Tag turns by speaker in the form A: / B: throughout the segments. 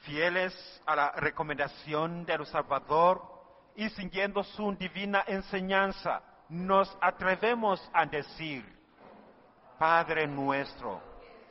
A: Fieles a la recomendación del Salvador y siguiendo su divina enseñanza, nos atrevemos a decir: Padre nuestro,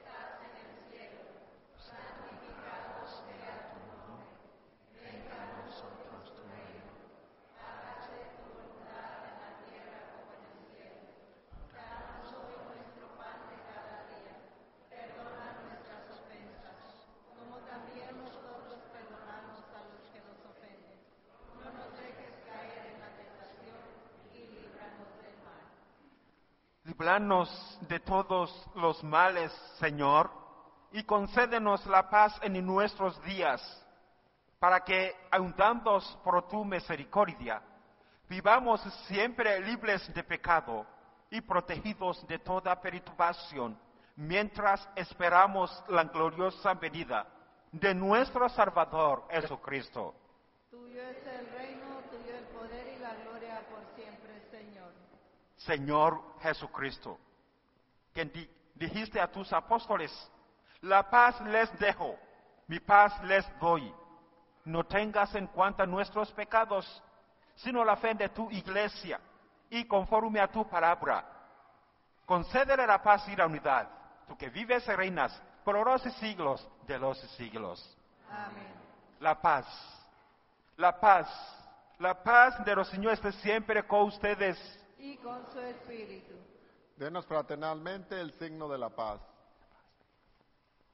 A: líbranos de todos los males, Señor, y concédenos la paz en nuestros días, para que, ayudados por tu misericordia, vivamos siempre libres de pecado y protegidos de toda perturbación, mientras esperamos la gloriosa venida de nuestro Salvador Jesucristo.
B: Tuyo es el reino, tuyo el poder y la gloria por siempre, Señor.
A: Señor Jesucristo, que dijiste a tus apóstoles: la paz les dejo, mi paz les doy. No tengas en cuenta nuestros pecados, sino la fe de tu iglesia, y conforme a tu palabra, concédele la paz y la unidad, tú que vives y reinas por los siglos de los siglos.
B: Amén.
A: La paz, la paz, la paz de los señores esté siempre con ustedes.
B: Y con su espíritu.
C: Denos fraternalmente el signo de la paz.